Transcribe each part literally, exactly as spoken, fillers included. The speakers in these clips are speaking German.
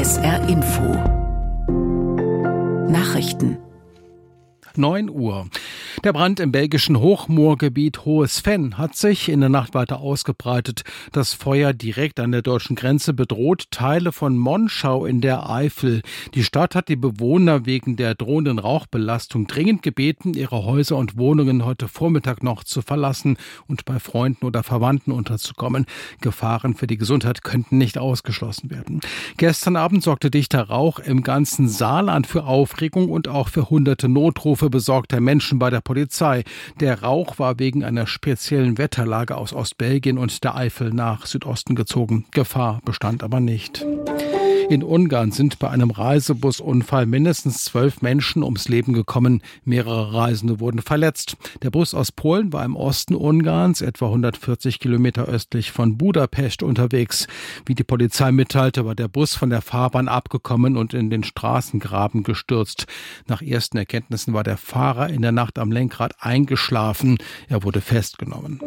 S R Info Nachrichten neun Uhr. Der Brand im belgischen Hochmoorgebiet Hohes Venn hat sich in der Nacht weiter ausgebreitet. Das Feuer direkt an der deutschen Grenze bedroht Teile von Monschau in der Eifel. Die Stadt hat die Bewohner wegen der drohenden Rauchbelastung dringend gebeten, ihre Häuser und Wohnungen heute Vormittag noch zu verlassen und bei Freunden oder Verwandten unterzukommen. Gefahren für die Gesundheit könnten nicht ausgeschlossen werden. Gestern Abend sorgte dichter Rauch im ganzen Saarland für Aufregung und auch für hunderte Notrufe besorgter Menschen bei der Polizei. Der Rauch war wegen einer speziellen Wetterlage aus Ostbelgien und der Eifel nach Südosten gezogen. Gefahr bestand aber nicht. In Ungarn sind bei einem Reisebusunfall mindestens zwölf Menschen ums Leben gekommen. Mehrere Reisende wurden verletzt. Der Bus aus Polen war im Osten Ungarns, etwa hundertvierzig Kilometer östlich von Budapest, unterwegs. Wie die Polizei mitteilte, war der Bus von der Fahrbahn abgekommen und in den Straßengraben gestürzt. Nach ersten Erkenntnissen war der Fahrer in der Nacht am Lenkrad eingeschlafen. Er wurde festgenommen.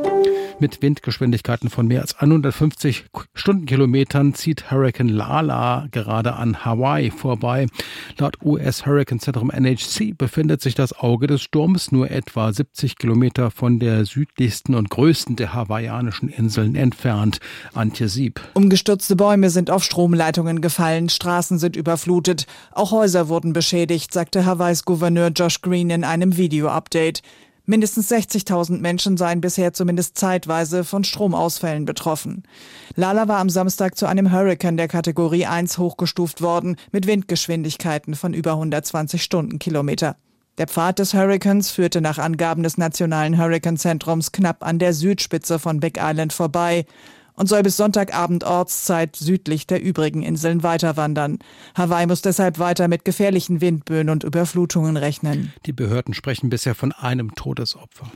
Mit Windgeschwindigkeiten von mehr als hundertfünfzig Stundenkilometern zieht Hurrikan Lala gerade an Hawaii vorbei. Laut U S-Hurrikanzentrum N H C befindet sich das Auge des Sturms nur etwa siebzig Kilometer von der südlichsten und größten der hawaiianischen Inseln entfernt. Antje Sieb. Umgestürzte Bäume sind auf Stromleitungen gefallen, Straßen sind überflutet, auch Häuser wurden beschädigt, sagte Hawaiis Gouverneur Josh Green in einem Video-Update. Mindestens sechzigtausend Menschen seien bisher zumindest zeitweise von Stromausfällen betroffen. Lala war am Samstag zu einem Hurrikan der Kategorie eins hochgestuft worden, mit Windgeschwindigkeiten von über hundertzwanzig Stundenkilometer. Der Pfad des Hurrikans führte nach Angaben des Nationalen Hurrikanzentrums knapp an der Südspitze von Big Island vorbei und soll bis Sonntagabend Ortszeit südlich der übrigen Inseln weiterwandern. Hawaii muss deshalb weiter mit gefährlichen Windböen und Überflutungen rechnen. Die Behörden sprechen bisher von einem Todesopfer.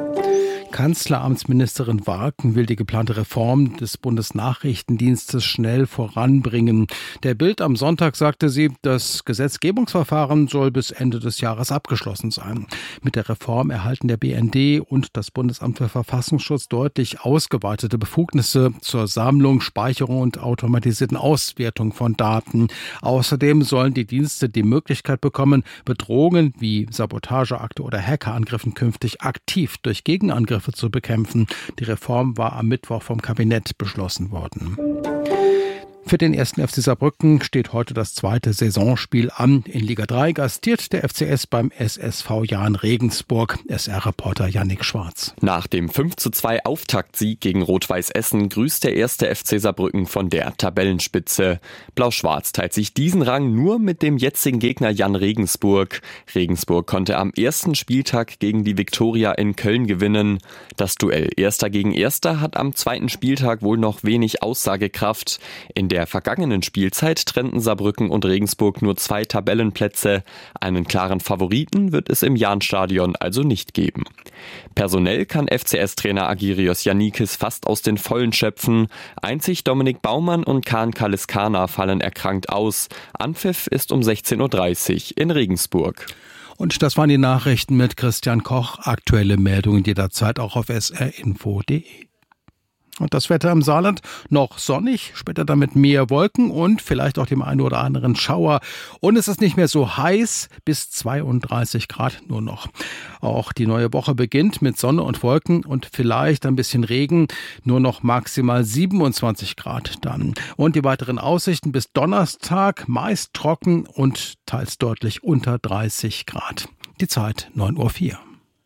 Kanzleramtsministerin Warken will die geplante Reform des Bundesnachrichtendienstes schnell voranbringen. Der Bild am Sonntag sagte sie, das Gesetzgebungsverfahren soll bis Ende des Jahres abgeschlossen sein. Mit der Reform erhalten der B N D und das Bundesamt für Verfassungsschutz deutlich ausgeweitete Befugnisse zur Sammlung, Speicherung und automatisierten Auswertung von Daten. Außerdem sollen die Dienste die Möglichkeit bekommen, Bedrohungen wie Sabotageakte oder Hackerangriffen künftig aktiv durch Gegenangriffe zu bekämpfen. Die Reform war am Mittwoch vom Kabinett beschlossen worden. Für den ersten F C Saarbrücken steht heute das zweite Saisonspiel an. In Liga drei gastiert der F C S beim S S V Jahn Regensburg. S R-Reporter Yannick Schwarz. Nach dem fünf zu zwei Auftaktsieg gegen Rot-Weiß Essen grüßt der erste F C Saarbrücken von der Tabellenspitze. Blau-Schwarz teilt sich diesen Rang nur mit dem jetzigen Gegner Jahn Regensburg. Regensburg konnte am ersten Spieltag gegen die Viktoria in Köln gewinnen. Das Duell Erster gegen Erster hat am zweiten Spieltag wohl noch wenig Aussagekraft. In der vergangenen Spielzeit trennten Saarbrücken und Regensburg nur zwei Tabellenplätze. Einen klaren Favoriten wird es im Jahnstadion also nicht geben. Personell kann F C S-Trainer Agirios Yannikis fast aus den Vollen schöpfen. Einzig Dominik Baumann und Kaan Kaliskana fallen erkrankt aus. Anpfiff ist um sechzehn Uhr dreißig in Regensburg. Und das waren die Nachrichten mit Christian Koch. Aktuelle Meldungen jederzeit auch auf s r info punkt d e. Und das Wetter im Saarland noch sonnig, später dann mit mehr Wolken und vielleicht auch dem einen oder anderen Schauer. Und es ist nicht mehr so heiß, bis zweiunddreißig Grad nur noch. Auch die neue Woche beginnt mit Sonne und Wolken und vielleicht ein bisschen Regen, nur noch maximal siebenundzwanzig Grad dann. Und die weiteren Aussichten bis Donnerstag meist trocken und teils deutlich unter dreißig Grad. Die Zeit neun Uhr vier.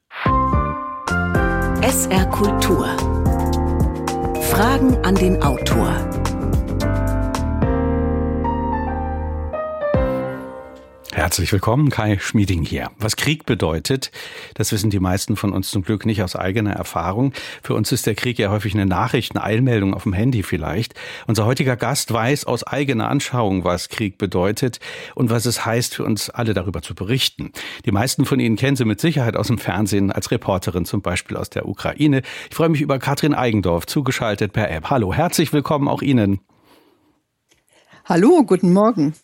S R Kultur. Fragen an den Autor. Herzlich willkommen, Kai Schmieding hier. Was Krieg bedeutet, das wissen die meisten von uns zum Glück nicht aus eigener Erfahrung. Für uns ist der Krieg ja häufig eine Nachricht, eine Eilmeldung auf dem Handy vielleicht. Unser heutiger Gast weiß aus eigener Anschauung, was Krieg bedeutet und was es heißt, für uns alle darüber zu berichten. Die meisten von Ihnen kennen sie mit Sicherheit aus dem Fernsehen als Reporterin, zum Beispiel aus der Ukraine. Ich freue mich über Katrin Eigendorf, zugeschaltet per App. Hallo, herzlich willkommen auch Ihnen. Hallo, guten Morgen.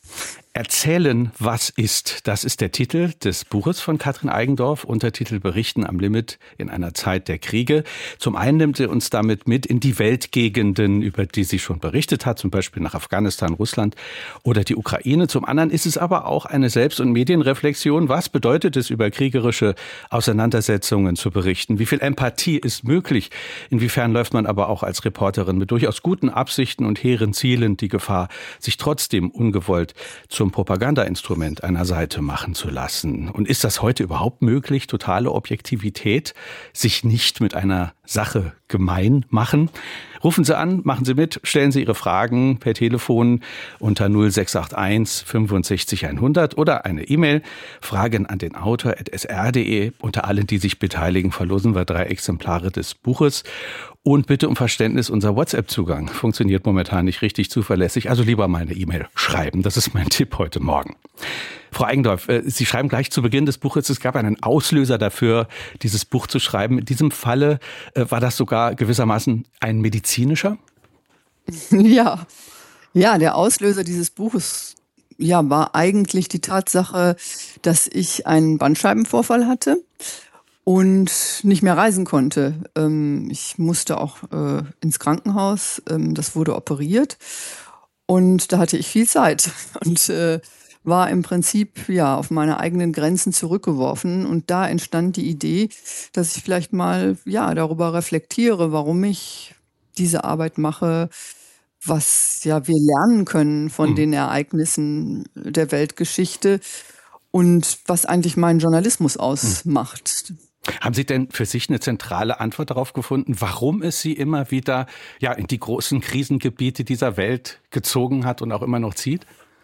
Erzählen, was ist. Das ist der Titel des Buches von Katrin Eigendorf, Untertitel Berichten am Limit in einer Zeit der Kriege. Zum einen nimmt sie uns damit mit in die Weltgegenden, über die sie schon berichtet hat, zum Beispiel nach Afghanistan, Russland oder die Ukraine. Zum anderen ist es aber auch eine Selbst- und Medienreflexion. Was bedeutet es, über kriegerische Auseinandersetzungen zu berichten? Wie viel Empathie ist möglich? Inwiefern läuft man aber auch als Reporterin mit durchaus guten Absichten und hehren Zielen die Gefahr, sich trotzdem ungewollt zum Propagandainstrument einer Seite machen zu lassen? Und ist das heute überhaupt möglich, totale Objektivität, sich nicht mit einer Sache gemein machen? Rufen Sie an, machen Sie mit, stellen Sie Ihre Fragen per Telefon unter null sechs acht eins fünfundsechzig hundert oder eine E-Mail, Fragen an den Autor at s r punkt d e. Unter allen, die sich beteiligen, verlosen wir drei Exemplare des Buches. Und bitte um Verständnis, unser WhatsApp-Zugang funktioniert momentan nicht richtig zuverlässig, also lieber mal eine E-Mail schreiben. Das ist mein Tipp heute Morgen. Frau Eigendorf, Sie schreiben gleich zu Beginn des Buches, es gab einen Auslöser dafür, dieses Buch zu schreiben. In diesem Falle war das sogar gewissermaßen ein medizinischer? Ja, ja, der Auslöser dieses Buches ja, war eigentlich die Tatsache, dass ich einen Bandscheibenvorfall hatte und nicht mehr reisen konnte. Ich musste auch ins Krankenhaus, das wurde operiert und da hatte ich viel Zeit und war im Prinzip ja auf meine eigenen Grenzen zurückgeworfen. Und da entstand die Idee, dass ich vielleicht mal ja darüber reflektiere, warum ich diese Arbeit mache, was ja wir lernen können von mhm. den Ereignissen der Weltgeschichte und was eigentlich meinen Journalismus ausmacht. Haben Sie denn für sich eine zentrale Antwort darauf gefunden, warum es Sie immer wieder ja in die großen Krisengebiete dieser Welt gezogen hat und auch immer noch zieht?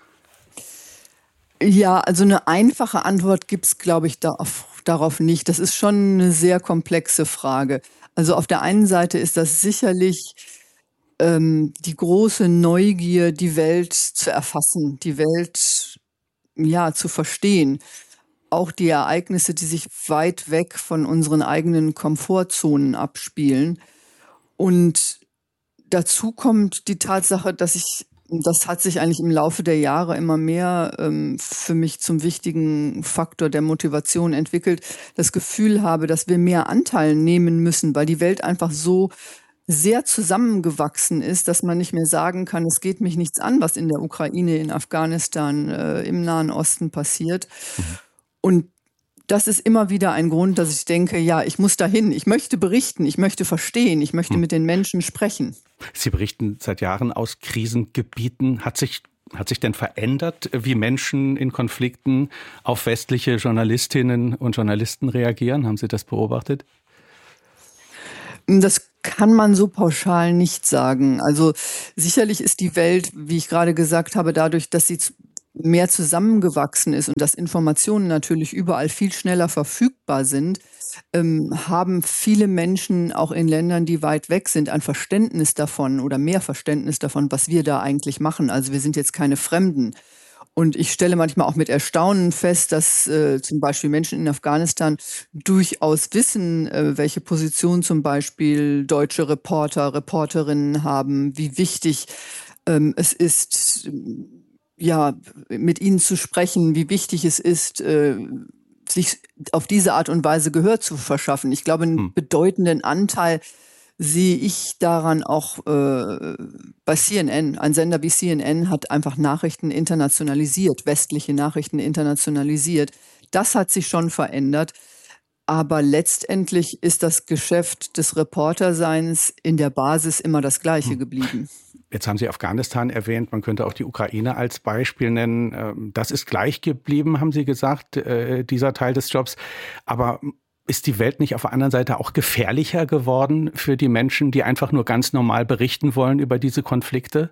Ja, also eine einfache Antwort gibt's, glaube ich, darauf, darauf nicht. Das ist schon eine sehr komplexe Frage. Also auf der einen Seite ist das sicherlich ähm, die große Neugier, die Welt zu erfassen, die Welt ja zu verstehen. Auch die Ereignisse, die sich weit weg von unseren eigenen Komfortzonen abspielen. Und dazu kommt die Tatsache, dass ich das hat sich eigentlich im Laufe der Jahre immer mehr ähm, für mich zum wichtigen Faktor der Motivation entwickelt, das Gefühl habe, dass wir mehr Anteil nehmen müssen, weil die Welt einfach so sehr zusammengewachsen ist, dass man nicht mehr sagen kann, es geht mich nichts an, was in der Ukraine, in Afghanistan, äh, im Nahen Osten passiert. Mhm. Und das ist immer wieder ein Grund, dass ich denke, ja, ich muss dahin, ich möchte berichten, ich möchte verstehen, ich möchte mit den Menschen sprechen. Sie berichten seit Jahren aus Krisengebieten. Hat sich, hat sich denn verändert, wie Menschen in Konflikten auf westliche Journalistinnen und Journalisten reagieren? Haben Sie das beobachtet? Das kann man so pauschal nicht sagen. Also sicherlich ist die Welt, wie ich gerade gesagt habe, dadurch, dass sie mehr zusammengewachsen ist und dass Informationen natürlich überall viel schneller verfügbar sind, ähm, haben viele Menschen auch in Ländern, die weit weg sind, ein Verständnis davon oder mehr Verständnis davon, was wir da eigentlich machen. Also wir sind jetzt keine Fremden. Und ich stelle manchmal auch mit Erstaunen fest, dass äh, zum Beispiel Menschen in Afghanistan durchaus wissen, äh, welche Position zum Beispiel deutsche Reporter, Reporterinnen haben, wie wichtig ähm, es ist, ja, mit ihnen zu sprechen, wie wichtig es ist, äh, sich auf diese Art und Weise Gehör zu verschaffen. Ich glaube, einen hm. bedeutenden Anteil sehe ich daran auch äh, bei C N N. Ein Sender wie C N N hat einfach Nachrichten internationalisiert, westliche Nachrichten internationalisiert. Das hat sich schon verändert. Aber letztendlich ist das Geschäft des Reporterseins in der Basis immer das Gleiche geblieben. Jetzt haben Sie Afghanistan erwähnt, man könnte auch die Ukraine als Beispiel nennen. Das ist gleich geblieben, haben Sie gesagt, dieser Teil des Jobs. Aber ist die Welt nicht auf der anderen Seite auch gefährlicher geworden für die Menschen, die einfach nur ganz normal berichten wollen über diese Konflikte?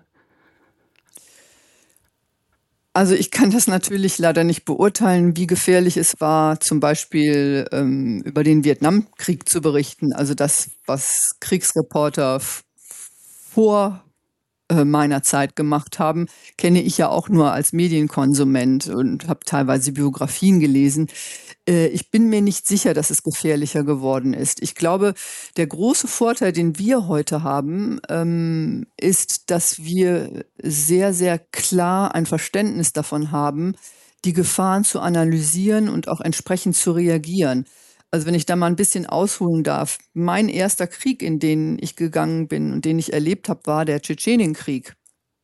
Also ich kann das natürlich leider nicht beurteilen, wie gefährlich es war, zum Beispiel ähm, über den Vietnamkrieg zu berichten. Also das, was Kriegsreporter f- vor äh, meiner Zeit gemacht haben, kenne ich ja auch nur als Medienkonsument und habe teilweise Biografien gelesen. Ich bin mir nicht sicher, dass es gefährlicher geworden ist. Ich glaube, der große Vorteil, den wir heute haben, ähm, ist, dass wir sehr, sehr klar ein Verständnis davon haben, die Gefahren zu analysieren und auch entsprechend zu reagieren. Also wenn ich da mal ein bisschen ausholen darf, mein erster Krieg, in den ich gegangen bin und den ich erlebt habe, war der Tschetschenienkrieg.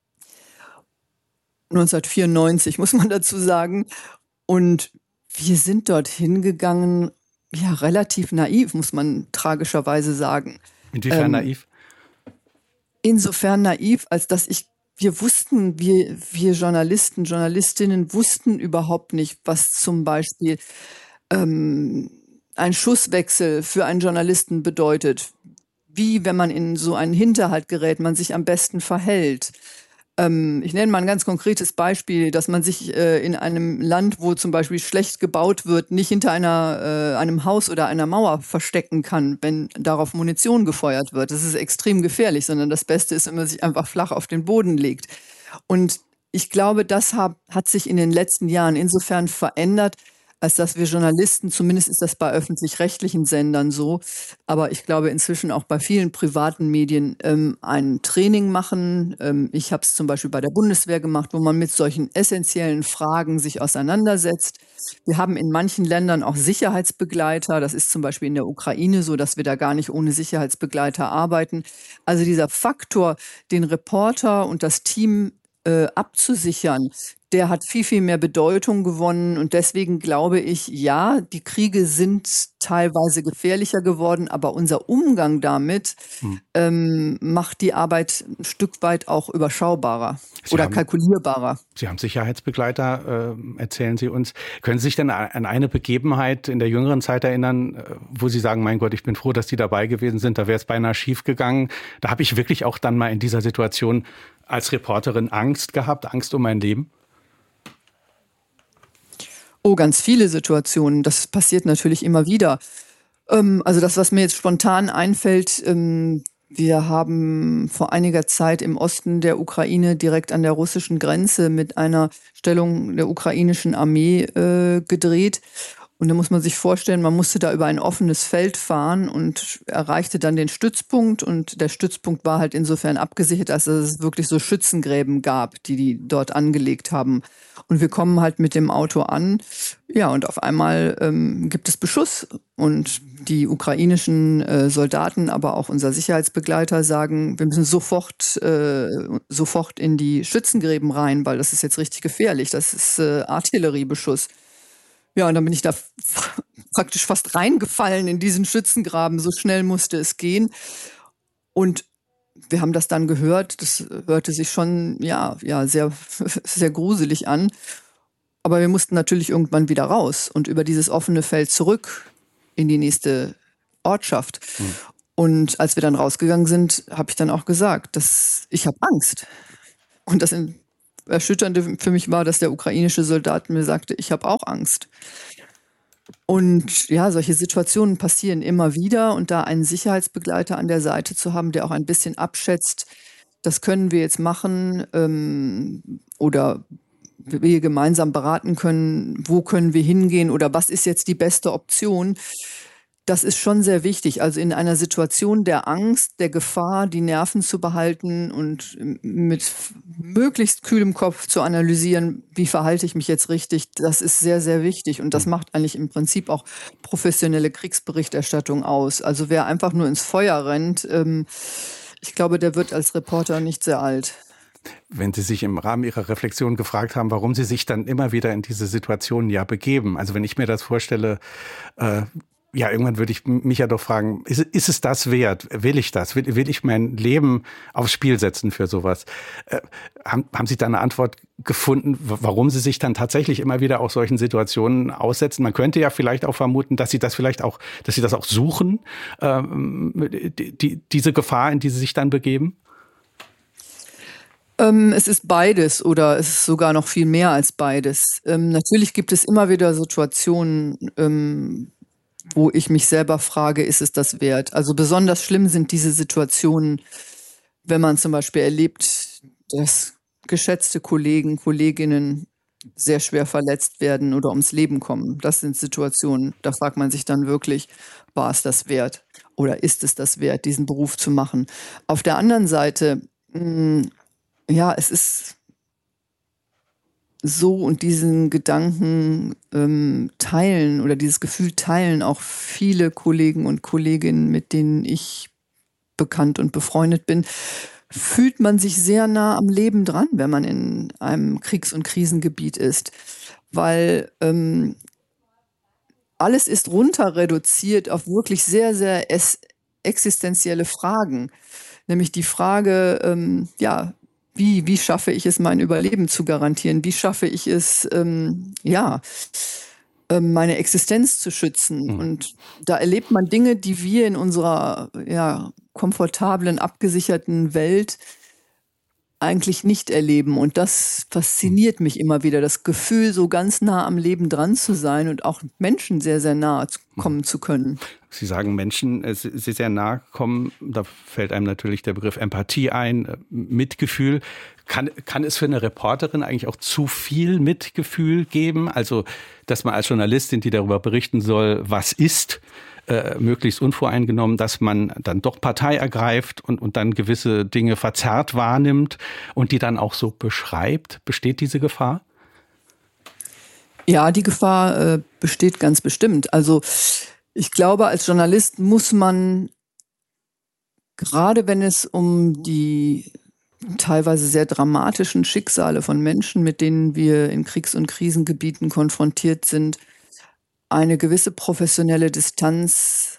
neunzehnhundertvierundneunzig, muss man dazu sagen. Und wir sind dorthin gegangen, ja, relativ naiv, muss man tragischerweise sagen. Inwiefern ähm, naiv? Insofern naiv, als dass ich, wir wussten, wir, wir Journalisten, Journalistinnen wussten überhaupt nicht, was zum Beispiel ähm, ein Schusswechsel für einen Journalisten bedeutet. Wie, wenn man in so einen Hinterhalt gerät, man sich am besten verhält. Ich nenne mal ein ganz konkretes Beispiel, dass man sich äh, in einem Land, wo zum Beispiel schlecht gebaut wird, nicht hinter einer, äh, einem Haus oder einer Mauer verstecken kann, wenn darauf Munition gefeuert wird. Das ist extrem gefährlich, sondern das Beste ist, wenn man sich einfach flach auf den Boden legt. Und ich glaube, das hat, hat sich in den letzten Jahren insofern verändert, als dass wir Journalisten, zumindest ist das bei öffentlich-rechtlichen Sendern so, aber ich glaube inzwischen auch bei vielen privaten Medien, ähm, ein Training machen. Ähm, ich habe es zum Beispiel bei der Bundeswehr gemacht, wo man mit solchen essentiellen Fragen sich auseinandersetzt. Wir haben in manchen Ländern auch Sicherheitsbegleiter. Das ist zum Beispiel in der Ukraine so, dass wir da gar nicht ohne Sicherheitsbegleiter arbeiten. Also dieser Faktor, den Reporter und das Team äh, abzusichern, der hat viel, viel mehr Bedeutung gewonnen. Und deswegen glaube ich, ja, die Kriege sind teilweise gefährlicher geworden, aber unser Umgang damit hm. ähm, macht die Arbeit ein Stück weit auch überschaubarer Sie oder haben, kalkulierbarer. Sie haben Sicherheitsbegleiter, äh, erzählen Sie uns. Können Sie sich denn an eine Begebenheit in der jüngeren Zeit erinnern, wo Sie sagen, mein Gott, ich bin froh, dass die dabei gewesen sind, da wäre es beinahe schief gegangen. Da habe ich wirklich auch dann mal in dieser Situation als Reporterin Angst gehabt, Angst um mein Leben? Oh, ganz viele Situationen. Das passiert natürlich immer wieder. Ähm, also das, was mir jetzt spontan einfällt, ähm, wir haben vor einiger Zeit im Osten der Ukraine direkt an der russischen Grenze mit einer Stellung der ukrainischen Armee äh, gedreht. Und da muss man sich vorstellen, man musste da über ein offenes Feld fahren und erreichte dann den Stützpunkt. Und der Stützpunkt war halt insofern abgesichert, als es wirklich so Schützengräben gab, die die dort angelegt haben. Und wir kommen halt mit dem Auto an. Ja, und auf einmal ähm, gibt es Beschuss. Und die ukrainischen äh, Soldaten, aber auch unser Sicherheitsbegleiter sagen, wir müssen sofort, äh, sofort in die Schützengräben rein, weil das ist jetzt richtig gefährlich. Das ist äh, Artilleriebeschuss. Ja, und dann bin ich da praktisch fast reingefallen in diesen Schützengraben. So schnell musste es gehen. Und wir haben das dann gehört. Das hörte sich schon, ja, ja, sehr, sehr gruselig an. Aber wir mussten natürlich irgendwann wieder raus und über dieses offene Feld zurück in die nächste Ortschaft. Mhm. Und als wir dann rausgegangen sind, habe ich dann auch gesagt, dass ich habe Angst. Und das in Erschütternde für mich war, dass der ukrainische Soldat mir sagte, ich habe auch Angst. Und ja, solche Situationen passieren immer wieder. Und da einen Sicherheitsbegleiter an der Seite zu haben, der auch ein bisschen abschätzt, das können wir jetzt machen ähm, oder wir gemeinsam beraten können, wo können wir hingehen oder was ist jetzt die beste Option. Das ist schon sehr wichtig. Also in einer Situation der Angst, der Gefahr, die Nerven zu behalten und mit möglichst kühlem Kopf zu analysieren, wie verhalte ich mich jetzt richtig, das ist sehr, sehr wichtig. Und das macht eigentlich im Prinzip auch professionelle Kriegsberichterstattung aus. Also wer einfach nur ins Feuer rennt, ähm, ich glaube, der wird als Reporter nicht sehr alt. Wenn Sie sich im Rahmen Ihrer Reflexion gefragt haben, warum Sie sich dann immer wieder in diese Situationen ja begeben. Also wenn ich mir das vorstelle, äh, ja, irgendwann würde ich mich ja doch fragen, ist, ist es das wert? Will ich das? Will, will ich mein Leben aufs Spiel setzen für sowas? Äh, haben, haben Sie da eine Antwort gefunden, warum Sie sich dann tatsächlich immer wieder auch solchen Situationen aussetzen? Man könnte ja vielleicht auch vermuten, dass Sie das vielleicht auch, dass Sie das auch suchen, ähm, die, die, diese Gefahr, in die Sie sich dann begeben? Ähm, es ist beides oder es ist sogar noch viel mehr als beides. Ähm, natürlich gibt es immer wieder Situationen, ähm, wo ich mich selber frage, ist es das wert? Also besonders schlimm sind diese Situationen, wenn man zum Beispiel erlebt, dass geschätzte Kollegen, Kolleginnen sehr schwer verletzt werden oder ums Leben kommen. Das sind Situationen, da fragt man sich dann wirklich, war es das wert oder ist es das wert, diesen Beruf zu machen? Auf der anderen Seite, mh, ja, es ist so, und diesen Gedanken ähm, teilen oder dieses Gefühl teilen auch viele Kollegen und Kolleginnen, mit denen ich bekannt und befreundet bin, fühlt man sich sehr nah am Leben dran, wenn man in einem Kriegs- und Krisengebiet ist, weil ähm, alles ist runter reduziert auf wirklich sehr, sehr es- existenzielle Fragen, nämlich die Frage, ähm, ja, wie, wie schaffe ich es, mein Überleben zu garantieren? Wie schaffe ich es, ähm, ja, ähm, meine Existenz zu schützen? Mhm. Und da erlebt man Dinge, die wir in unserer, ja, komfortablen, abgesicherten Welt eigentlich nicht erleben. Und das fasziniert mich immer wieder, das Gefühl, so ganz nah am Leben dran zu sein und auch Menschen sehr, sehr nahe kommen zu können. Sie sagen Menschen äh, sehr, sehr nahe kommen. Da fällt einem natürlich der Begriff Empathie ein, äh, Mitgefühl. Kann, kann es für eine Reporterin eigentlich auch zu viel Mitgefühl geben? Also, dass man als Journalistin, die darüber berichten soll, was ist, äh, möglichst unvoreingenommen, dass man dann doch Partei ergreift und, und dann gewisse Dinge verzerrt wahrnimmt und die dann auch so beschreibt. Besteht diese Gefahr? Ja, die Gefahr äh, besteht ganz bestimmt. Also ich glaube, als Journalist muss man, gerade wenn es um die teilweise sehr dramatischen Schicksale von Menschen, mit denen wir in Kriegs- und Krisengebieten konfrontiert sind, eine gewisse professionelle Distanz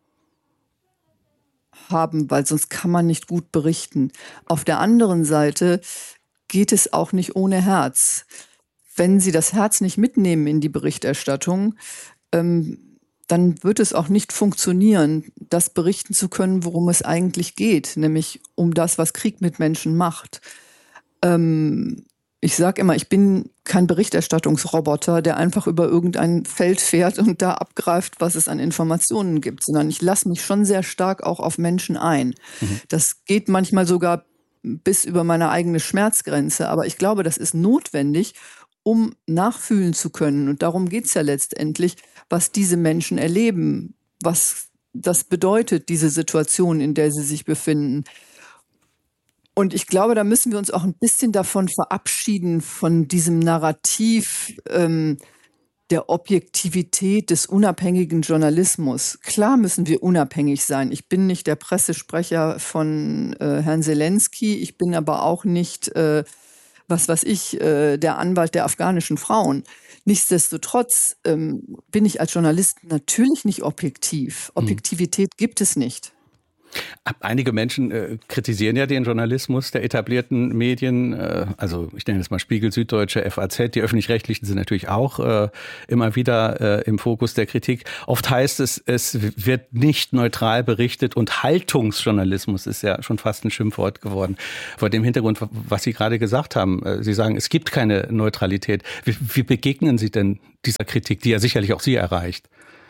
haben, weil sonst kann man nicht gut berichten. Auf der anderen Seite geht es auch nicht ohne Herz. Wenn Sie das Herz nicht mitnehmen in die Berichterstattung, ähm, dann wird es auch nicht funktionieren, das berichten zu können, worum es eigentlich geht, nämlich um das, was Krieg mit Menschen macht. Ähm, ich sage immer, ich bin kein Berichterstattungsroboter, der einfach über irgendein Feld fährt und da abgreift, was es an Informationen gibt, sondern ich lasse mich schon sehr stark auch auf Menschen ein. Mhm. Das geht manchmal sogar bis über meine eigene Schmerzgrenze, aber ich glaube, das ist notwendig, um nachfühlen zu können. Und darum geht's ja letztendlich, was diese Menschen erleben, was das bedeutet, diese Situation, in der sie sich befinden. Und ich glaube, da müssen wir uns auch ein bisschen davon verabschieden, von diesem Narrativ ähm, der Objektivität des unabhängigen Journalismus. Klar müssen wir unabhängig sein. Ich bin nicht der Pressesprecher von äh, Herrn Zelensky, ich bin aber auch nicht äh, was weiß ich, äh, der Anwalt der afghanischen Frauen. Nichtsdestotrotz ähm, bin ich als Journalist natürlich nicht objektiv. Objektivität gibt es nicht. Einige Menschen äh, kritisieren ja den Journalismus der etablierten Medien, äh, also ich nenne es mal Spiegel, Süddeutsche, F A Z, die Öffentlich-Rechtlichen sind natürlich auch äh, immer wieder äh, im Fokus der Kritik. Oft heißt es, es wird nicht neutral berichtet und Haltungsjournalismus ist ja schon fast ein Schimpfwort geworden. Vor dem Hintergrund, was Sie gerade gesagt haben, äh, Sie sagen, es gibt keine Neutralität. Wie, wie begegnen Sie denn dieser Kritik, die ja sicherlich auch Sie erreicht?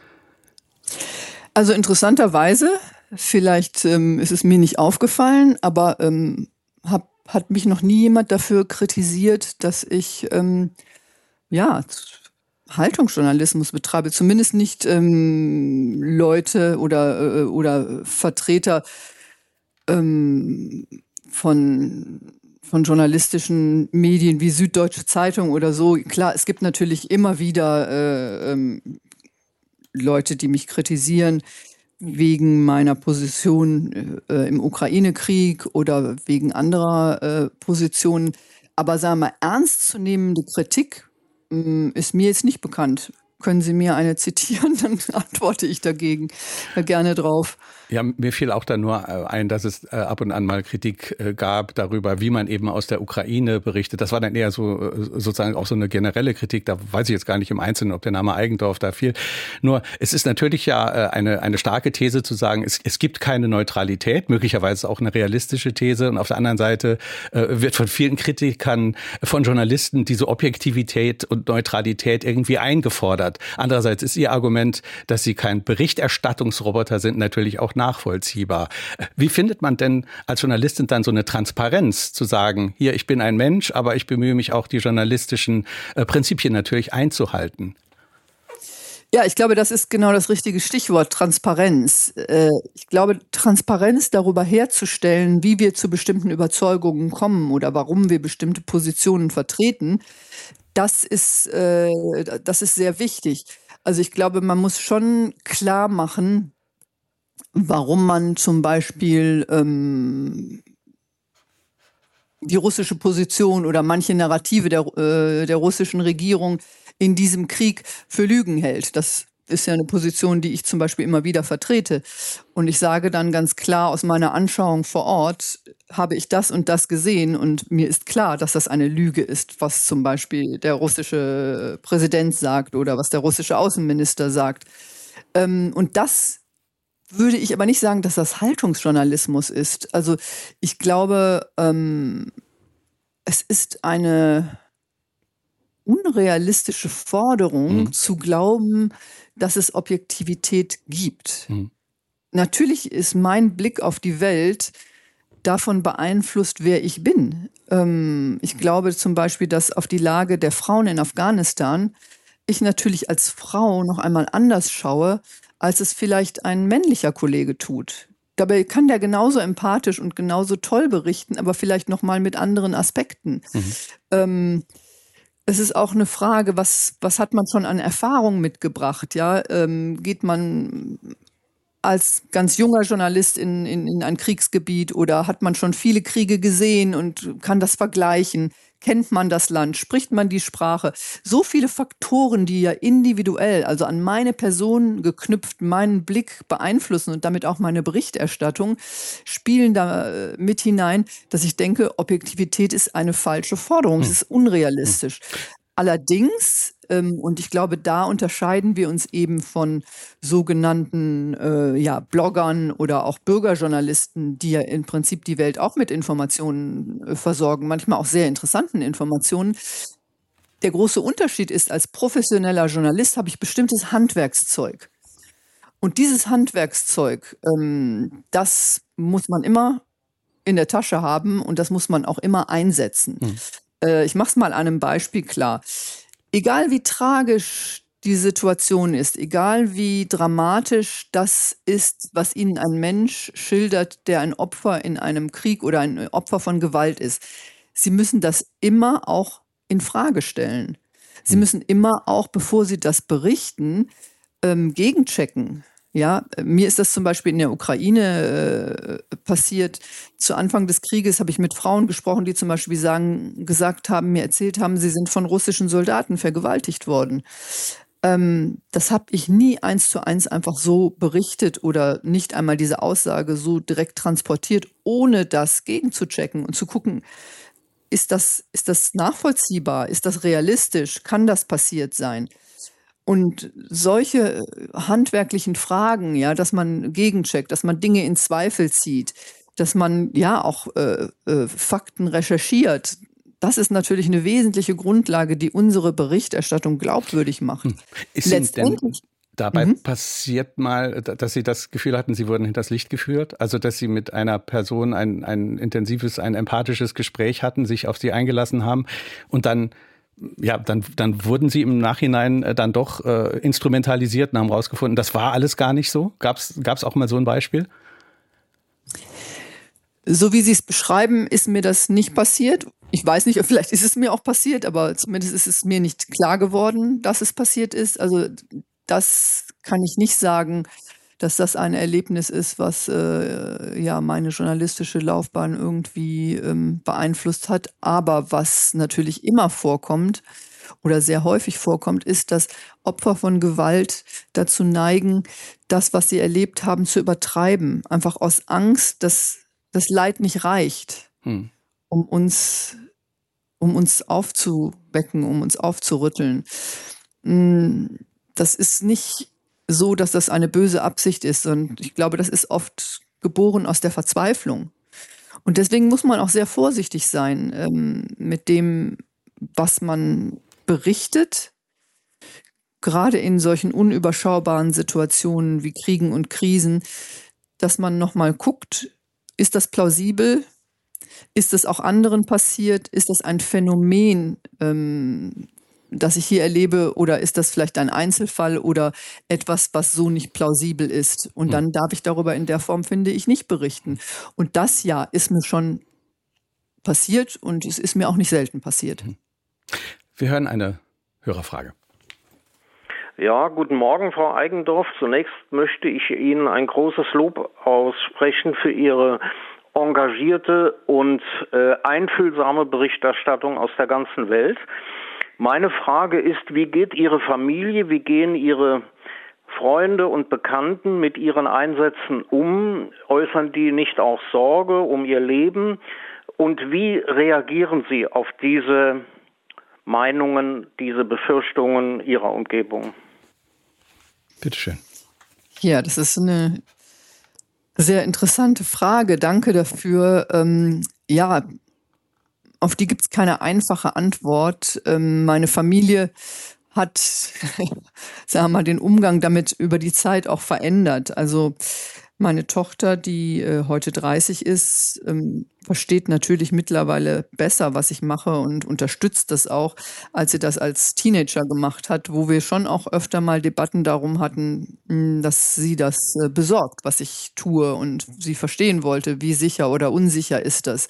Also interessanterweise, vielleicht ähm, ist es mir nicht aufgefallen, aber ähm, hab, hat mich noch nie jemand dafür kritisiert, dass ich ähm, ja Haltungsjournalismus betreibe. Zumindest nicht ähm, Leute oder äh, oder Vertreter ähm, von von journalistischen Medien wie Süddeutsche Zeitung oder so. Klar, es gibt natürlich immer wieder äh, ähm, Leute, die mich kritisieren wegen meiner Position äh, im Ukraine-Krieg oder wegen anderer äh, Positionen. Aber sagen wir mal, ernstzunehmende Kritik mh, ist mir jetzt nicht bekannt. Können Sie mir eine zitieren, dann antworte ich dagegen äh, gerne drauf. Ja, mir fiel auch da nur ein, dass es äh, ab und an mal Kritik äh, gab darüber, wie man eben aus der Ukraine berichtet. Das war dann eher so äh, sozusagen auch so eine generelle Kritik. Da weiß ich jetzt gar nicht im Einzelnen, ob der Name Eigendorf da fiel. Nur es ist natürlich ja äh, eine eine starke These zu sagen, es, es gibt keine Neutralität, möglicherweise auch eine realistische These. Und auf der anderen Seite äh, wird von vielen Kritikern, von Journalisten diese Objektivität und Neutralität irgendwie eingefordert. hat. Andererseits ist Ihr Argument, dass Sie kein Berichterstattungsroboter sind, natürlich auch nachvollziehbar. Wie findet man denn als Journalistin dann so eine Transparenz, zu sagen, hier, ich bin ein Mensch, aber ich bemühe mich auch, die journalistischen äh, Prinzipien natürlich einzuhalten? Ja, ich glaube, das ist genau das richtige Stichwort, Transparenz. Ich glaube, Transparenz darüber herzustellen, wie wir zu bestimmten Überzeugungen kommen oder warum wir bestimmte Positionen vertreten, das ist, das ist sehr wichtig. Also ich glaube, man muss schon klar machen, warum man zum Beispiel ähm, die russische Position oder manche Narrative der, äh, der russischen Regierung in diesem Krieg für Lügen hält. Das ist ja eine Position, die ich zum Beispiel immer wieder vertrete. Und ich sage dann ganz klar, aus meiner Anschauung vor Ort habe ich das und das gesehen und mir ist klar, dass das eine Lüge ist, was zum Beispiel der russische Präsident sagt oder was der russische Außenminister sagt. Ähm, und das würde ich aber nicht sagen, dass das Haltungsjournalismus ist. Also ich glaube, ähm, es ist eine unrealistische Forderung, mhm. zu glauben, dass es Objektivität gibt. Mhm. Natürlich ist mein Blick auf die Welt davon beeinflusst, wer ich bin. Ähm, ich glaube zum Beispiel, dass auf die Lage der Frauen in Afghanistan ich natürlich als Frau noch einmal anders schaue, als es vielleicht ein männlicher Kollege tut. Dabei kann der genauso empathisch und genauso toll berichten, aber vielleicht noch mal mit anderen Aspekten. Mhm. Ähm, Es ist auch eine Frage, was, was hat man schon an Erfahrung mitgebracht? Ja? Ähm, geht man als ganz junger Journalist in, in, in ein Kriegsgebiet oder hat man schon viele Kriege gesehen und kann das vergleichen? Kennt man das Land? Spricht man die Sprache? So viele Faktoren, die ja individuell, also an meine Person geknüpft, meinen Blick beeinflussen und damit auch meine Berichterstattung, spielen da mit hinein, dass ich denke, Objektivität ist eine falsche Forderung. Es ist unrealistisch. Allerdings, ähm, und ich glaube, da unterscheiden wir uns eben von sogenannten äh, ja, Bloggern oder auch Bürgerjournalisten, die ja im Prinzip die Welt auch mit Informationen äh, versorgen, manchmal auch sehr interessanten Informationen. Der große Unterschied ist, als professioneller Journalist habe ich bestimmtes Handwerkszeug. Und dieses Handwerkszeug, ähm, das muss man immer in der Tasche haben und das muss man auch immer einsetzen. Mhm. Ich mache es mal an einem Beispiel klar. Egal wie tragisch die Situation ist, egal wie dramatisch das ist, was Ihnen ein Mensch schildert, der ein Opfer in einem Krieg oder ein Opfer von Gewalt ist, Sie müssen das immer auch in Frage stellen. Sie müssen immer auch, bevor Sie das berichten, ähm, gegenchecken. Ja, mir ist das zum Beispiel in der Ukraine äh, passiert. Zu Anfang des Krieges habe ich mit Frauen gesprochen, die zum Beispiel sagen, gesagt haben, mir erzählt haben, sie sind von russischen Soldaten vergewaltigt worden. Ähm, das habe ich nie eins zu eins einfach so berichtet oder nicht einmal diese Aussage so direkt transportiert, ohne das gegenzuchecken und zu gucken, ist das, ist das nachvollziehbar? Ist das realistisch? Kann das passiert sein? Und solche handwerklichen Fragen, ja, dass man gegencheckt, dass man Dinge in Zweifel zieht, dass man ja auch äh, äh, Fakten recherchiert, das ist natürlich eine wesentliche Grundlage, die unsere Berichterstattung glaubwürdig macht. Ist Letztendlich dabei mhm. passiert mal, dass Sie das Gefühl hatten, Sie wurden hinters Licht geführt? Also, dass Sie mit einer Person ein, ein intensives, ein empathisches Gespräch hatten, sich auf sie eingelassen haben und dann Ja, dann, dann wurden Sie im Nachhinein äh, dann doch äh, instrumentalisiert und haben rausgefunden, das war alles gar nicht so? Gab's, gab's auch mal so ein Beispiel? So wie Sie es beschreiben, ist mir das nicht passiert. Ich weiß nicht, vielleicht ist es mir auch passiert, aber zumindest ist es mir nicht klar geworden, dass es passiert ist. Also das kann ich nicht sagen, dass das ein Erlebnis ist, was äh, ja meine journalistische Laufbahn irgendwie ähm, beeinflusst hat. Aber was natürlich immer vorkommt oder sehr häufig vorkommt, ist, dass Opfer von Gewalt dazu neigen, das, was sie erlebt haben, zu übertreiben. Einfach aus Angst, dass das Leid nicht reicht, hm. um uns, um uns aufzuwecken, um uns aufzurütteln. Das ist nicht so, dass das eine böse Absicht ist. Und ich glaube, das ist oft geboren aus der Verzweiflung. Und deswegen muss man auch sehr vorsichtig sein ähm, mit dem, was man berichtet. gerade in solchen unüberschaubaren Situationen wie Kriegen und Krisen, dass man nochmal guckt, ist das plausibel? Ist das auch anderen passiert? Ist das ein Phänomen, ähm, das ich hier erlebe, oder ist das vielleicht ein Einzelfall oder etwas, was so nicht plausibel ist? Und dann darf ich darüber in der Form, finde ich, nicht berichten. Und das ja ist mir schon passiert und es ist mir auch nicht selten passiert. Wir hören eine Hörerfrage. Ja, guten Morgen, Frau Eigendorf. Zunächst möchte ich Ihnen ein großes Lob aussprechen für Ihre engagierte und äh, einfühlsame Berichterstattung aus der ganzen Welt. Meine Frage ist, wie geht Ihre Familie, wie gehen Ihre Freunde und Bekannten mit Ihren Einsätzen um? Äußern die nicht auch Sorge um ihr Leben? Und wie reagieren Sie auf diese Meinungen, diese Befürchtungen Ihrer Umgebung? Bitte schön. Ja, das ist eine sehr interessante Frage. Danke dafür. Ähm, ja, auf die gibt es keine einfache Antwort. Ähm, meine Familie hat, sagen wir mal, den Umgang damit über die Zeit auch verändert. Also meine Tochter, die äh, heute dreißig ist, ähm, versteht natürlich mittlerweile besser, was ich mache und unterstützt das auch, als sie das als Teenager gemacht hat, wo wir schon auch öfter mal Debatten darum hatten, mh, dass sie das äh, besorgt, was ich tue, und sie verstehen wollte, wie sicher oder unsicher ist das.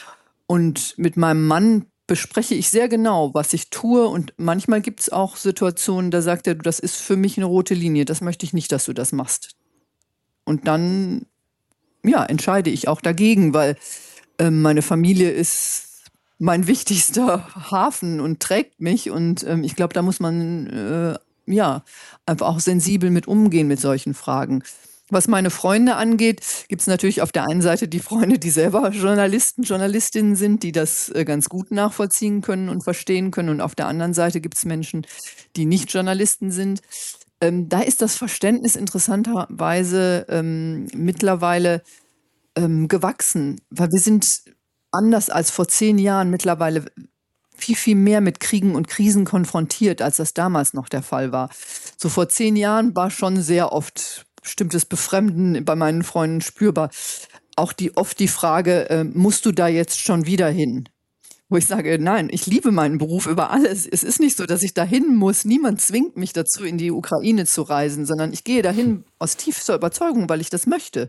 Und mit meinem Mann bespreche ich sehr genau, was ich tue, und manchmal gibt es auch Situationen, da sagt er, das ist für mich eine rote Linie, das möchte ich nicht, dass du das machst. Und dann, ja, entscheide ich auch dagegen, weil äh, meine Familie ist mein wichtigster Hafen und trägt mich. Und ähm, ich glaube, da muss man äh, ja einfach auch sensibel mit umgehen mit solchen Fragen. Was meine Freunde angeht, gibt es natürlich auf der einen Seite die Freunde, die selber Journalisten, Journalistinnen sind, die das äh, ganz gut nachvollziehen können und verstehen können. Und auf der anderen Seite gibt es Menschen, die nicht Journalisten sind. Ähm, da ist das Verständnis interessanterweise ähm, mittlerweile ähm, gewachsen, weil wir sind anders als vor zehn Jahren mittlerweile viel, viel mehr mit Kriegen und Krisen konfrontiert, als das damals noch der Fall war. So vor zehn Jahren war schon sehr oft bestimmtes Befremden bei meinen Freunden spürbar. Auch die, oft die Frage, äh, musst du da jetzt schon wieder hin? Wo ich sage, nein, ich liebe meinen Beruf über alles. Es ist nicht so, dass ich dahin muss. Niemand zwingt mich dazu, in die Ukraine zu reisen, sondern ich gehe dahin aus tiefster Überzeugung, weil ich das möchte.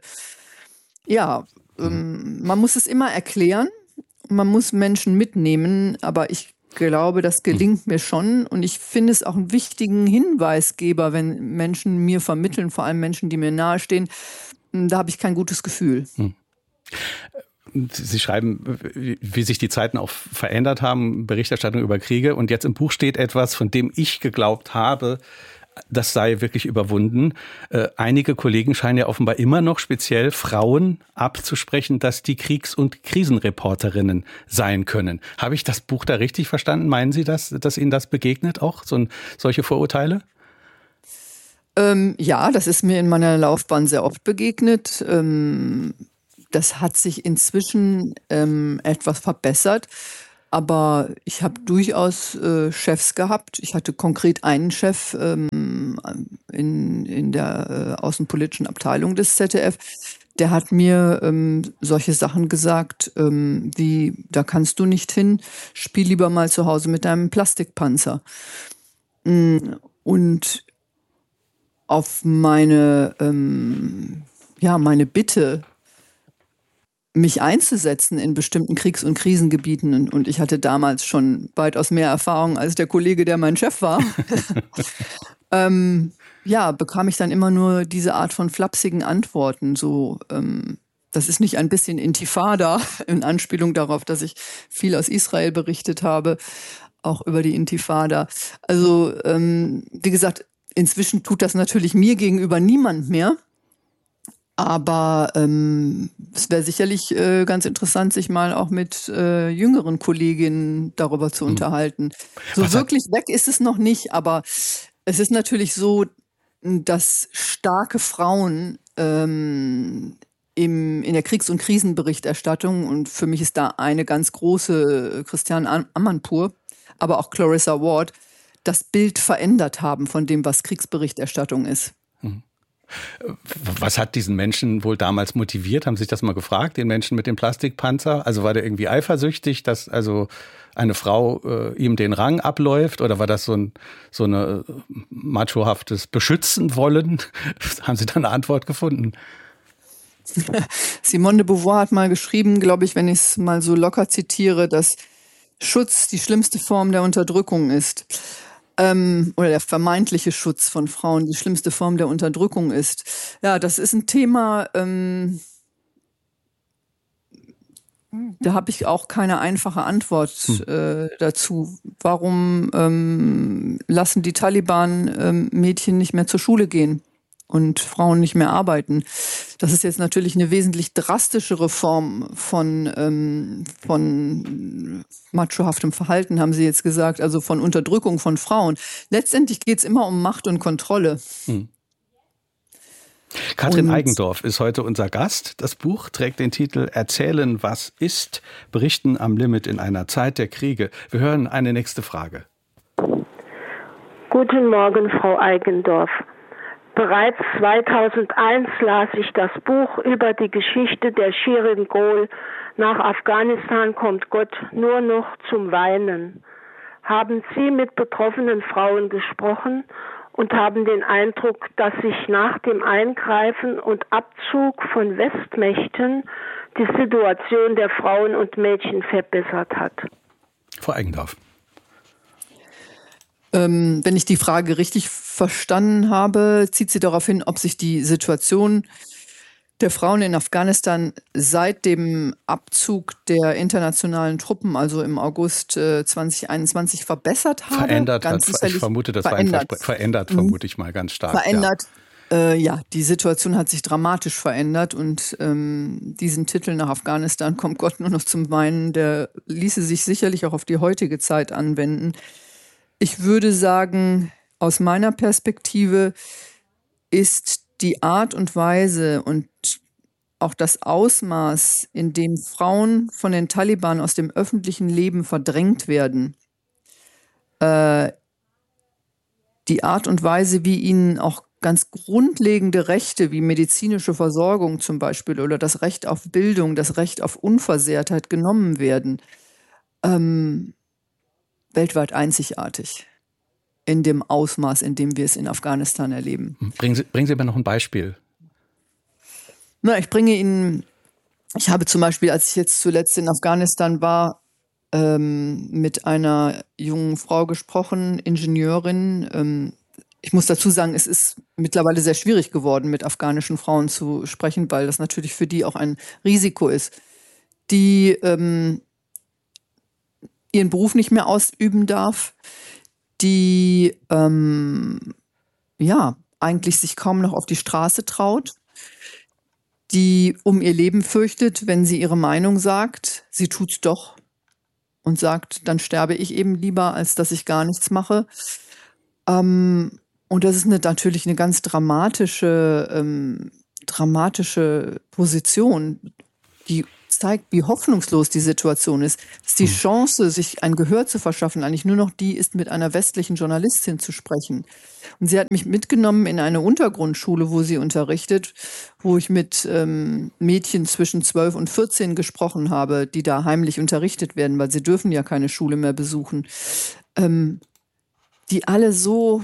Ja, ähm, man muss es immer erklären. Man muss Menschen mitnehmen, aber ich glaube, das gelingt mir schon. Und ich finde es auch einen wichtigen Hinweisgeber, wenn Menschen mir vermitteln, vor allem Menschen, die mir nahestehen. Da habe ich kein gutes Gefühl. Hm. Sie schreiben, wie sich die Zeiten auch verändert haben, Berichterstattung über Kriege. Und jetzt im Buch steht etwas, von dem ich geglaubt habe, das sei wirklich überwunden. Äh, einige Kollegen scheinen ja offenbar immer noch speziell Frauen abzusprechen, dass die Kriegs- und Krisenreporterinnen sein können. Habe ich das Buch da richtig verstanden? Meinen Sie das, dass Ihnen das begegnet, auch so ein, solche Vorurteile? Ähm, ja, das ist mir in meiner Laufbahn sehr oft begegnet. Ähm, das hat sich inzwischen ähm, etwas verbessert. Aber ich habe durchaus äh, Chefs gehabt. Ich hatte konkret einen Chef ähm, in, in der äh, außenpolitischen Abteilung des Z D F. Der hat mir ähm, solche Sachen gesagt, ähm, wie, da kannst du nicht hin, spiel lieber mal zu Hause mit deinem Plastikpanzer. Und auf meine, ähm, ja, meine Bitte, mich einzusetzen in bestimmten Kriegs- und Krisengebieten. Und, und ich hatte damals schon weitaus mehr Erfahrung als der Kollege, der mein Chef war. ähm, ja, bekam ich dann immer nur diese Art von flapsigen Antworten. So, ähm, das ist nicht ein bisschen Intifada, in Anspielung darauf, dass ich viel aus Israel berichtet habe, auch über die Intifada. Also, ähm, wie gesagt, inzwischen tut das natürlich mir gegenüber niemand mehr. Aber ähm, es wäre sicherlich äh, ganz interessant, sich mal auch mit äh, jüngeren Kolleginnen darüber zu unterhalten. So Was wirklich hat... weg ist es noch nicht, aber es ist natürlich so, dass starke Frauen ähm, im, in der Kriegs- und Krisenberichterstattung, und für mich ist da eine ganz große Christiane Amanpour, aber auch Clarissa Ward, das Bild verändert haben von dem, was Kriegsberichterstattung ist. Was hat diesen Menschen wohl damals motiviert? Haben Sie sich das mal gefragt, den Menschen mit dem Plastikpanzer? Also war der irgendwie eifersüchtig, dass also eine Frau äh, ihm den Rang abläuft? Oder war das so ein so eine machohaftes Beschützen wollen? Haben Sie da eine Antwort gefunden? Simone de Beauvoir hat mal geschrieben, glaube ich, wenn ich es mal so locker zitiere, dass Schutz die schlimmste Form der Unterdrückung ist. Ähm, oder der vermeintliche Schutz von Frauen die schlimmste Form der Unterdrückung ist. Ja, das ist ein Thema, ähm, da habe ich auch keine einfache Antwort äh, dazu. Warum ähm, lassen die Taliban ähm, Mädchen nicht mehr zur Schule gehen und Frauen nicht mehr arbeiten? Das ist jetzt natürlich eine wesentlich drastischere Form von, ähm, von machohaftem Verhalten, haben Sie jetzt gesagt, also von Unterdrückung von Frauen. Letztendlich geht es immer um Macht und Kontrolle. Hm. Katrin Und Eigendorf ist heute unser Gast. Das Buch trägt den Titel Erzählen, was ist, Berichten am Limit in einer Zeit der Kriege. Wir hören eine nächste Frage. Guten Morgen, Frau Eigendorf. Bereits zweitausendeins las ich das Buch über die Geschichte der Shirin Gol. Nach Afghanistan kommt Gott nur noch zum Weinen. Haben Sie mit betroffenen Frauen gesprochen und haben den Eindruck, dass sich nach dem Eingreifen und Abzug von Westmächten die Situation der Frauen und Mädchen verbessert hat? Frau Eigendorf. Ähm, wenn ich die Frage richtig verstanden habe, zieht sie darauf hin, ob sich die Situation der Frauen in Afghanistan seit dem Abzug der internationalen Truppen, also im August äh, zweitausendeinundzwanzig, verbessert habe. Verändert ganz hat. Ich vermute, das verändert. war ein Verspre- verändert, vermute ich mal ganz stark. Verändert. Ja. Äh, ja, die Situation hat sich dramatisch verändert und ähm, diesen Titel nach Afghanistan kommt Gott nur noch zum Weinen, der ließe sich sicherlich auch auf die heutige Zeit anwenden. Ich würde sagen, aus meiner Perspektive ist die Art und Weise und auch das Ausmaß, in dem Frauen von den Taliban aus dem öffentlichen Leben verdrängt werden, äh, die Art und Weise, wie ihnen auch ganz grundlegende Rechte wie medizinische Versorgung zum Beispiel oder das Recht auf Bildung, das Recht auf Unversehrtheit genommen werden, ähm, weltweit einzigartig in dem Ausmaß, in dem wir es in Afghanistan erleben. Bringen Sie, bringen Sie mir noch ein Beispiel. Na, ich bringe Ihnen, ich habe zum Beispiel, als ich jetzt zuletzt in Afghanistan war, ähm, mit einer jungen Frau gesprochen, Ingenieurin. Ähm, ich muss dazu sagen, es ist mittlerweile sehr schwierig geworden, mit afghanischen Frauen zu sprechen, weil das natürlich für die auch ein Risiko ist, die ähm, ihren Beruf nicht mehr ausüben darf, die ähm, ja eigentlich sich kaum noch auf die Straße traut, die um ihr Leben fürchtet, wenn sie ihre Meinung sagt. Sie tut's doch und sagt, dann sterbe ich eben lieber, als dass ich gar nichts mache. Ähm, und das ist eine, natürlich eine ganz dramatische, ähm, dramatische Position, die zeigt, wie hoffnungslos die Situation ist. Dass die Chance, sich ein Gehör zu verschaffen, eigentlich nur noch die ist, mit einer westlichen Journalistin zu sprechen. Und sie hat mich mitgenommen in eine Untergrundschule, wo sie unterrichtet, wo ich mit ähm, Mädchen zwischen zwölf und vierzehn gesprochen habe, die da heimlich unterrichtet werden, weil sie dürfen ja keine Schule mehr besuchen. Ähm, die alle so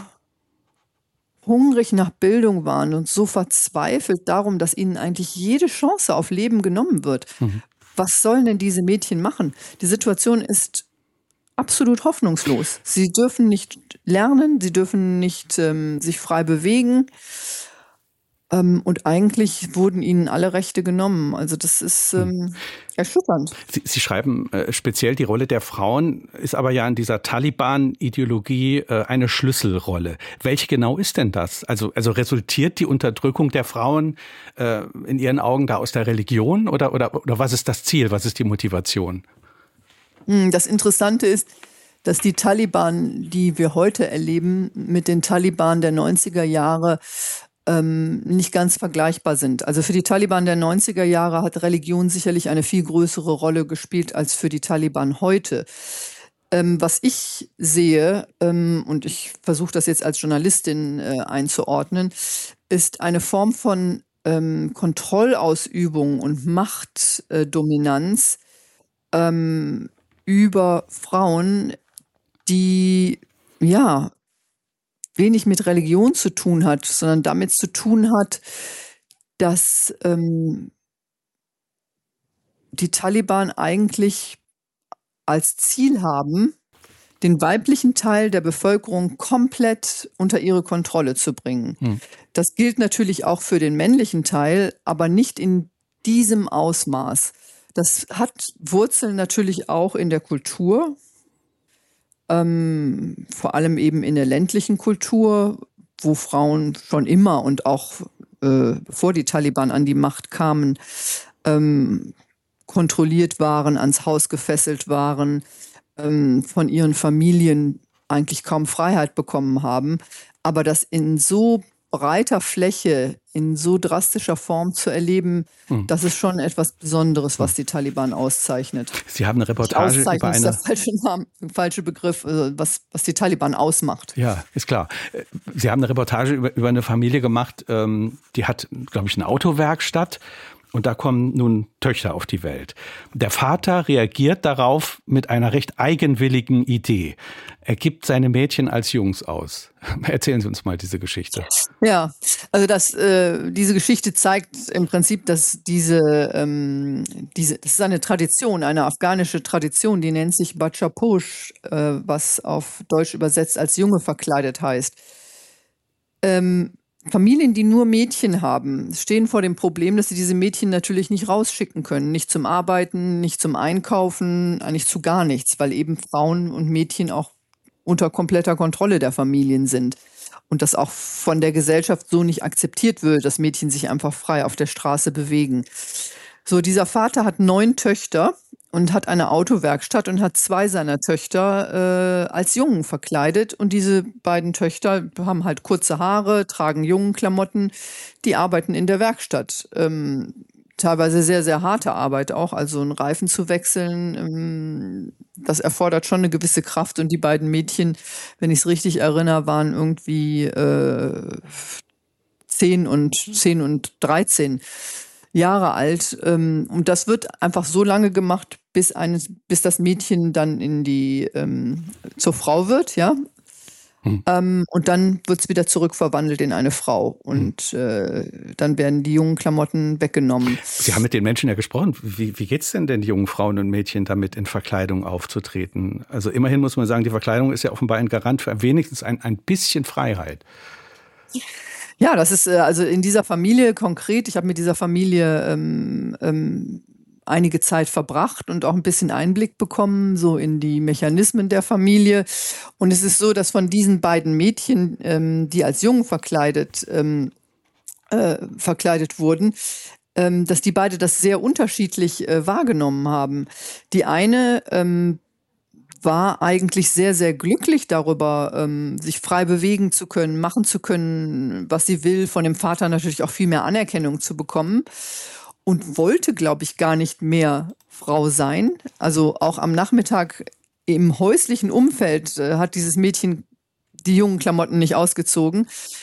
hungrig nach Bildung waren und so verzweifelt darum, dass ihnen eigentlich jede Chance auf Leben genommen wird. Mhm. Was sollen denn diese Mädchen machen? Die Situation ist absolut hoffnungslos. Sie dürfen nicht lernen, sie dürfen nicht ähm, sich frei bewegen. Ähm, und eigentlich wurden ihnen alle Rechte genommen. Also das ist ähm, erschütternd. Sie, Sie schreiben äh, speziell, die Rolle der Frauen ist aber ja in dieser Taliban-Ideologie äh, eine Schlüsselrolle. Welche genau ist denn das? Also, also resultiert die Unterdrückung der Frauen äh, in Ihren Augen da aus der Religion oder, oder, oder was ist das Ziel? Was ist die Motivation? Das Interessante ist, dass die Taliban, die wir heute erleben, mit den Taliban der neunziger Jahre ähm, nicht ganz vergleichbar sind. Also für die Taliban der neunziger Jahre hat Religion sicherlich eine viel größere Rolle gespielt als für die Taliban heute. Ähm, was ich sehe, ähm, und ich versuche das jetzt als Journalistin äh, einzuordnen, ist eine Form von ähm, Kontrollausübung und Machtdominanz ähm, über Frauen, die ja wenig mit Religion zu tun hat, sondern damit zu tun hat, dass ähm, die Taliban eigentlich als Ziel haben, den weiblichen Teil der Bevölkerung komplett unter ihre Kontrolle zu bringen. Hm. Das gilt natürlich auch für den männlichen Teil, aber nicht in diesem Ausmaß. Das hat Wurzeln natürlich auch in der Kultur, ähm, vor allem eben in der ländlichen Kultur, wo Frauen schon immer und auch äh, bevor die Taliban an die Macht kamen, ähm, kontrolliert waren, ans Haus gefesselt waren, ähm, von ihren Familien eigentlich kaum Freiheit bekommen haben. Aber das in so breiter Fläche, in so drastischer Form zu erleben, hm. das ist schon etwas Besonderes, was die Taliban auszeichnet. Sie haben eine Reportage über eine... ist der falsche Name, falsche Begriff, was, was die Taliban ausmacht. Ja, ist klar. Sie haben eine Reportage über, über eine Familie gemacht, ähm, die hat, glaube ich, eine Autowerkstatt. Und da kommen nun Töchter auf die Welt. Der Vater reagiert darauf mit einer recht eigenwilligen Idee. Er gibt seine Mädchen als Jungs aus. Erzählen Sie uns mal diese Geschichte. Ja, also das, äh, diese Geschichte zeigt im Prinzip, dass diese, ähm, diese, das ist eine Tradition, eine afghanische Tradition, die nennt sich Bachaposh, äh, was auf Deutsch übersetzt als Junge verkleidet heißt. Ähm, Familien, die nur Mädchen haben, stehen vor dem Problem, dass sie diese Mädchen natürlich nicht rausschicken können. Nicht zum Arbeiten, nicht zum Einkaufen, eigentlich zu gar nichts, weil eben Frauen und Mädchen auch unter kompletter Kontrolle der Familien sind. Und das auch von der Gesellschaft so nicht akzeptiert wird, dass Mädchen sich einfach frei auf der Straße bewegen. So, dieser Vater hat neun Töchter und hat eine Autowerkstatt und hat zwei seiner Töchter äh, als Jungen verkleidet. Und diese beiden Töchter haben halt kurze Haare, tragen Jungenklamotten, die arbeiten in der Werkstatt. Ähm, teilweise sehr, sehr harte Arbeit auch, also einen Reifen zu wechseln, ähm, das erfordert schon eine gewisse Kraft. Und die beiden Mädchen, wenn ich es richtig erinnere, waren irgendwie äh, zehn und zehn und dreizehn Jahre alt. Ähm, und das wird einfach so lange gemacht, bis eines, bis das Mädchen dann in die ähm, zur Frau wird, ja. Hm. Ähm, und dann wird es wieder zurückverwandelt in eine Frau. Und hm. äh, dann werden die jungen Klamotten weggenommen. Sie haben mit den Menschen ja gesprochen. Wie, wie geht's denn den jungen Frauen und Mädchen damit, in Verkleidung aufzutreten? Also immerhin muss man sagen, die Verkleidung ist ja offenbar ein Garant für wenigstens ein, ein bisschen Freiheit. Ja, das ist also in dieser Familie konkret, ich habe mit dieser Familie ähm, ähm, einige Zeit verbracht und auch ein bisschen Einblick bekommen, so in die Mechanismen der Familie. Und es ist so, dass von diesen beiden Mädchen, ähm, die als Jungen verkleidet, ähm, äh, verkleidet wurden, ähm, dass die beide das sehr unterschiedlich äh, wahrgenommen haben. Die eine ähm, war eigentlich sehr, sehr glücklich darüber, ähm, sich frei bewegen zu können, machen zu können, was sie will, von dem Vater natürlich auch viel mehr Anerkennung zu bekommen und wollte, glaube ich, gar nicht mehr Frau sein. Also auch am Nachmittag im häuslichen Umfeld äh, hat dieses Mädchen die jungen Klamotten nicht ausgezogen.